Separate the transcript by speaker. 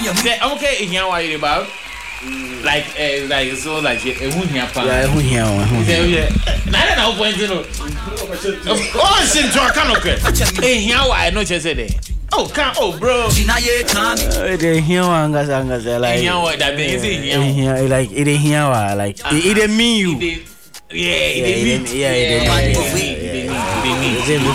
Speaker 1: Okay, here why you about? Like so like who here pa?
Speaker 2: Yeah, who here?
Speaker 1: Na na point no. Oh, sin to aka no kre. Here why no che say there. Oh, bro.
Speaker 2: They here angasa like.
Speaker 1: Here why that thing is
Speaker 2: here like it here like it mean you.
Speaker 1: Yeah, it mean.